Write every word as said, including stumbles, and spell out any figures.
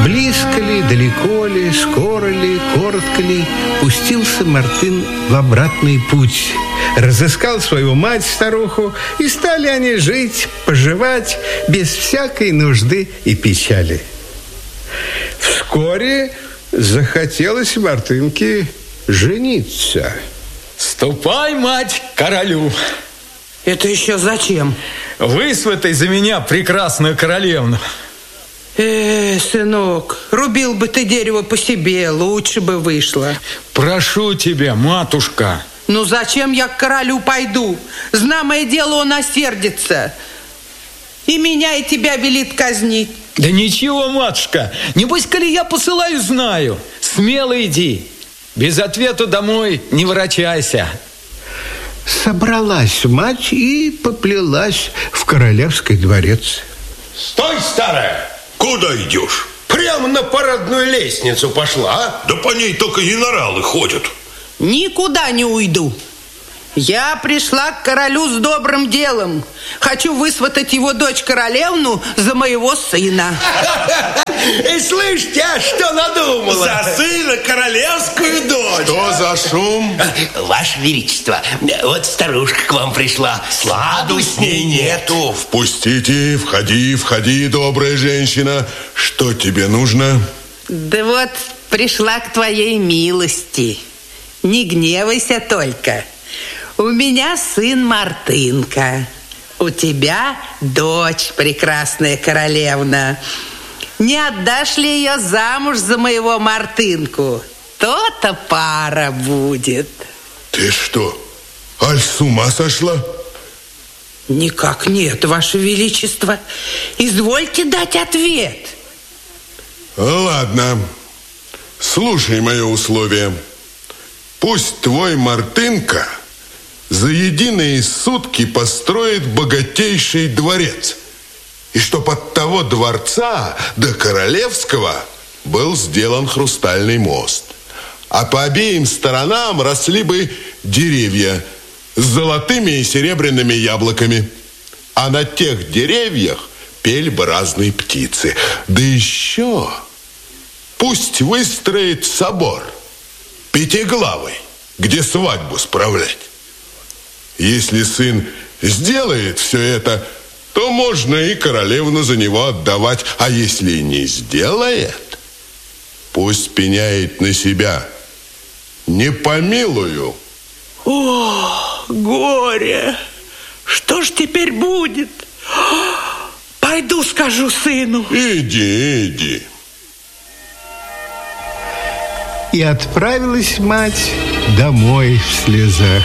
Близко ли, далеко ли, скоро ли, коротко ли, пустился Мартын в обратный путь. Разыскал свою мать-старуху, и стали они жить, поживать без всякой нужды и печали. Вскоре захотелось Мартынке жениться. Ступай, мать, к королю. Это еще зачем? Высватай за меня прекрасную королевну. Э, сынок, рубил бы ты дерево по себе, лучше бы вышло. Прошу тебя, матушка. Ну зачем я к королю пойду? Знамое дело, он осердится. И меня, и тебя велит казнить. Да ничего, матушка. Небось, коли я посылаю, знаю. Смело иди. Без ответа домой не ворочайся. Собралась мать и поплелась в королевский дворец. Стой, старая! Куда идешь? Прямо на парадную лестницу пошла, а? Да по ней только генералы ходят. Никуда не уйду. Я пришла к королю с добрым делом. Хочу высватать его дочь королевну за моего сына. И слышите, а что надумала? За сына королевскую дочь. Что за шум? Ваше Величество, вот старушка к вам пришла. Сладу с ней нету. Впустите, входи, входи, добрая женщина. Что тебе нужно? Да вот пришла к твоей милости. Не гневайся только. У меня сын Мартынка. У тебя дочь, прекрасная королевна. Не отдашь ли ее замуж за моего Мартынку? То-то пара будет. Ты что, аль с ума сошла? Никак нет, Ваше Величество. Извольте дать ответ. Ладно, слушай мое условие. Пусть твой Мартынка за единые сутки построит богатейший дворец, и чтоб от того дворца до королевского был сделан хрустальный мост, а по обеим сторонам росли бы деревья с золотыми и серебряными яблоками, а на тех деревьях пели бы разные птицы. Да еще пусть выстроит собор пятиглавый, где свадьбу справлять. Если сын сделает все это, то можно и королевну за него отдавать. А если не сделает, пусть пеняет на себя. Не помилую. О, горе! Что ж теперь будет? Пойду скажу сыну. Иди, иди. И отправилась мать домой в слезах.